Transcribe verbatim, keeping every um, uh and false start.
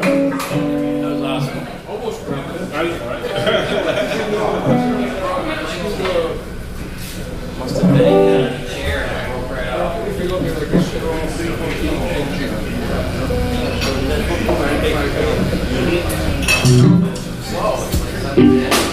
That was awesome. Almost must have been in a chair and I broke right out. If you look at like a strong three fourteen